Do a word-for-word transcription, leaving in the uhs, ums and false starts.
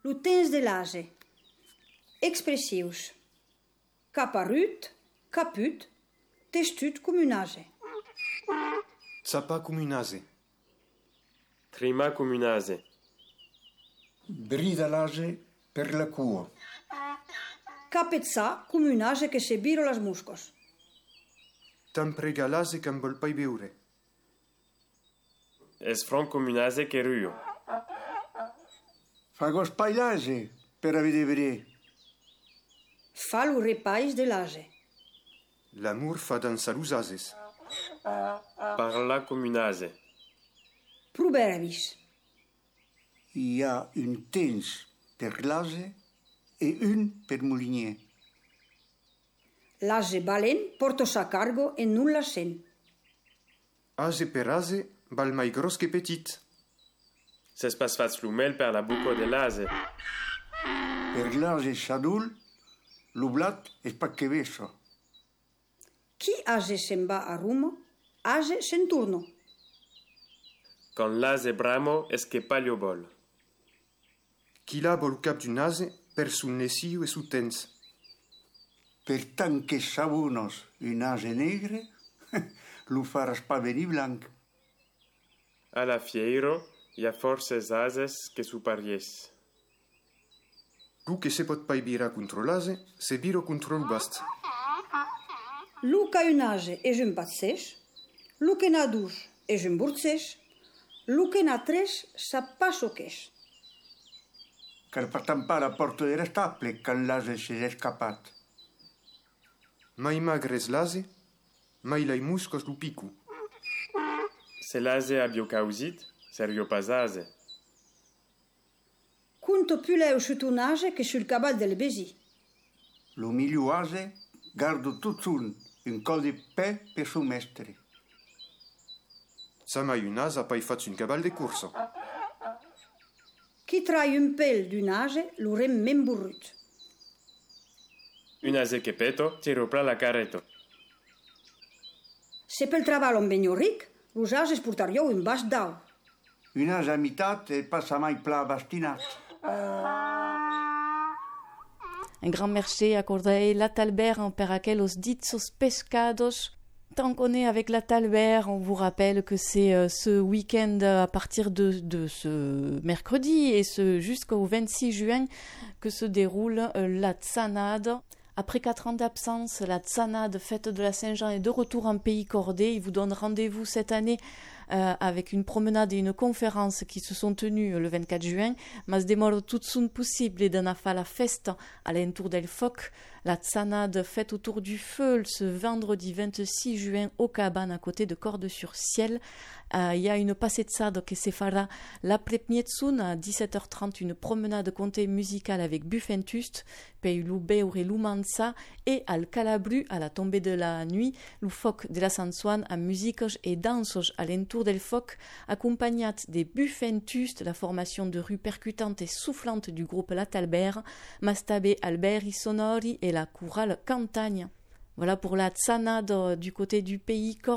lo temps de l'age. Expressius. Caparut, caput, testut comunage. Tzapa comunase. Trima comunase. Bridalage per la cua. Capezza comunage che se biro las muscos. Tampregalase che vol pai beure. Es front comunase che ruio. Fagos pailage per avidevere. Fa lo repais de l'age. L'amour fa dansa l'usases. Parla comunase. Proverbis. Hi ha un temps per l'ase e un per molinier. L'ase valent porta sa cargo e non la sent. Ase per ase val mai gros che petit. Se spas faz l'umel per la buco de l'ase. Per l'ase s'adul, lo blat es pa che veso. Chi ase se'n va a Roma, ase se'n turno. Con l'ase bramo es che palio vol. Chi la vol cap d'un ase per sun nessiu e su tens. Per tant que sabunos un ase negre, lo faras pa venir blanc. A la fieiro, hi ha forces ases che su paries. Lu che se pot pai bira contro l'ase, se biro contro il bast. Lu ca un ase és un batzeix, lu que n'a dus és un burtzeix, lu que n'a tres sa pa so qu'és. Car pa tampar la porta de l'estable quand l'ase s'és escapat. Mai magres l'ase, mai lai muscos lu picu. Se l'ase abbio causit, serio pas ase. Conto più leu su un ase che sul cabal del besi. Lo miglior ase gardo tot un, un col de pe per su mestre. Sa mai un ase a pai fatz un cabal de curso. Chi trai un pel d'un ase lo rem men burrut. Un ase che peto, tiro pra la carreto. Se pel traballo un begno ric, los ases portariau un bast d'au. Un ase a mitat e passa mai pla bastinat. Un grand merci à Corday Latalbert per aquellos ditzos pescados. Tant qu'on est avec Latalbert, on vous rappelle que c'est euh, ce week-end à partir de, de ce mercredi et ce jusqu'au vingt-six juin que se déroule euh, la Tsanade. Après quatre ans d'absence, la Tsanade, fête de la Saint-Jean, est de retour en pays cordé. Il vous donne rendez-vous cette année euh, avec une promenade et une conférence qui se sont tenues le vingt-quatre juin. Mas demoro tout sun possible d'en fa la festa à l'entour del foc. La Tsanade, fête autour du feu, ce vendredi vingt-six juin au Cabane à côté de Cordes-sur-Ciel. Euh, il y a une passezade qui se fera l'après-mietzun à dix-sept heures trente, une promenade comté musicale avec Buffentust, Pei Beure et Lumanza, et al Calabru à la tombée de la nuit, le foc de la Sansuan à musiques et danses à l'entour del foc, accompagnat des Buffentust, la formation de rue percutante et soufflante du groupe Latalbert, Mastabe Alberi Sonori et la chorale Cantagne. Voilà pour la Tsanade du côté du pays Cordé.